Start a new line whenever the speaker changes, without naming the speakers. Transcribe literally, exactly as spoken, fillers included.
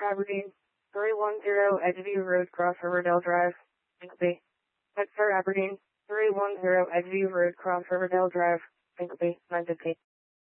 Aberdeen, three one zero Edgeview Road, Cross Riverdale Drive, Ingleby. Webster, Aberdeen, three one zero Edgeview Road, Cross Riverdale Drive, Ingleby, nine fifteen.